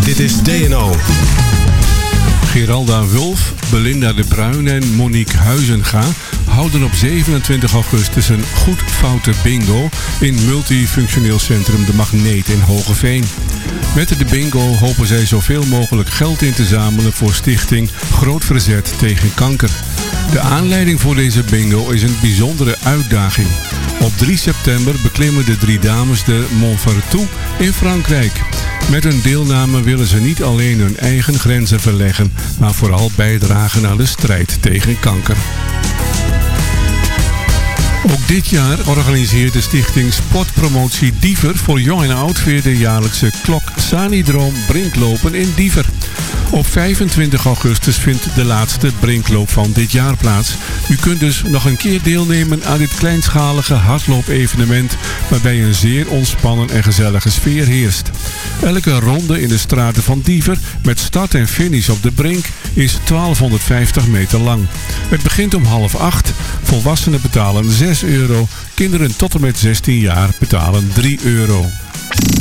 Dit is DNO. Geralda Wulf, Belinda de Bruin en Monique Huizenga houden op 27 augustus een goed-foute bingo in multifunctioneel centrum De Magneet in Hogeveen. Met de bingo hopen zij zoveel mogelijk geld in te zamelen voor stichting Groot Verzet tegen Kanker. De aanleiding voor deze bingo is een bijzondere uitdaging. Op 3 september beklimmen de 3 dames de Mont Ventoux in Frankrijk. Met hun deelname willen ze niet alleen hun eigen grenzen verleggen, maar vooral bijdragen aan de strijd tegen kanker. Ook dit jaar organiseert de stichting Sportpromotie Diever voor jong en oud weer de jaarlijkse Klok Sanidroom Brinklopen in Diever. Op 25 augustus vindt de laatste brinkloop van dit jaar plaats. U kunt dus nog een keer deelnemen aan dit kleinschalige hardloopevenement waarbij een zeer ontspannen en gezellige sfeer heerst. Elke ronde in de straten van Diever met start en finish op de brink is 1250 meter lang. Het begint om 7:30. Volwassenen betalen €6. Kinderen tot en met 16 jaar betalen €3.